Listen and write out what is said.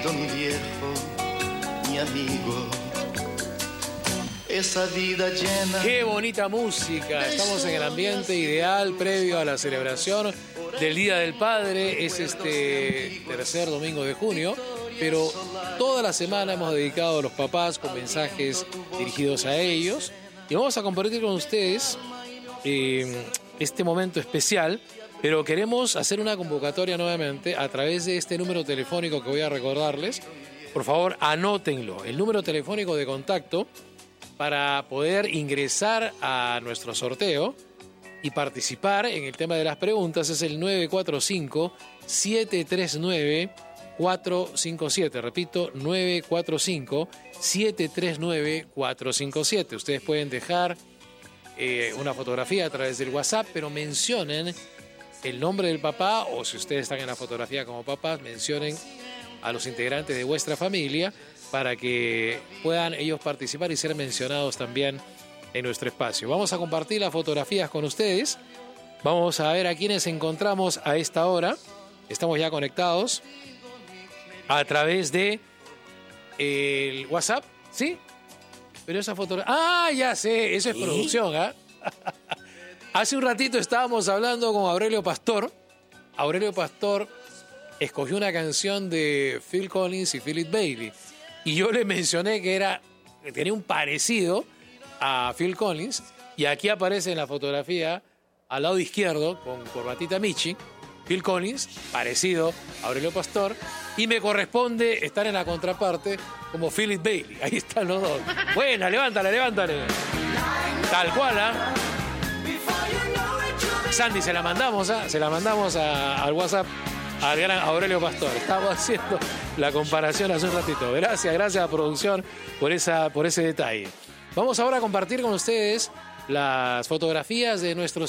querido, mi viejo, mi amigo. Esa vida llena. ¡Qué bonita música! Estamos en el ambiente ideal previo a la celebración del Día del Padre. Es este tercer domingo de junio, pero toda la semana hemos dedicado a los papás con mensajes dirigidos a ellos. Y vamos a compartir con ustedes este momento especial, pero queremos hacer una convocatoria nuevamente a través de este número telefónico que voy a recordarles. Por favor, anótenlo. El número telefónico de contacto para poder ingresar a nuestro sorteo y participar en el tema de las preguntas es el 945-739-457. Repito, 945-739-457. Ustedes pueden dejar una fotografía a través del WhatsApp, pero mencionen el nombre del papá, o si ustedes están en la fotografía como papás, mencionen a los integrantes de vuestra familia para que puedan ellos participar y ser mencionados también en nuestro espacio. Vamos a compartir las fotografías con ustedes. Vamos a ver a quiénes encontramos a esta hora. Estamos ya conectados a través de el WhatsApp, ¿sí? Pero esa fotografía... ¡Ah, ya sé! Eso es producción, ¿ah? Hace un ratito estábamos hablando con Aurelio Pastor. Aurelio Pastor escogió una canción de Phil Collins y Philip Bailey. Y yo le mencioné que tenía un parecido a Phil Collins. Y aquí aparece en la fotografía, al lado izquierdo, con corbatita Michi, Phil Collins, parecido a Aurelio Pastor. Y me corresponde estar en la contraparte como Philip Bailey. Ahí están los dos. Buena, levántale. Tal cual, ¿ah? Sandy, se la mandamos al WhatsApp al gran Aurelio Pastor. Estamos haciendo la comparación hace un ratito. Gracias a producción por ese detalle. Vamos ahora a compartir con ustedes las fotografías de nuestros